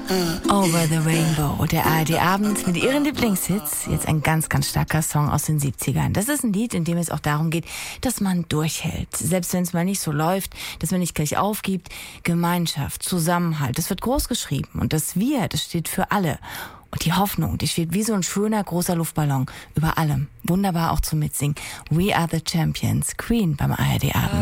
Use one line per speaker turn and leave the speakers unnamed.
Over the Rainbow, der ARD-Abend mit ihren Lieblingshits. Jetzt ein ganz, ganz starker Song aus den 70ern. Das ist ein Lied, in dem es auch darum geht, dass man durchhält. Selbst wenn es mal nicht so läuft, dass man nicht gleich aufgibt. Gemeinschaft, Zusammenhalt, das wird groß geschrieben. Und das Wir, das steht für alle. Und die Hoffnung, die steht wie so ein schöner, großer Luftballon über allem. Wunderbar auch zum Mitsingen. We are the Champions. Queen beim ARD-Abend.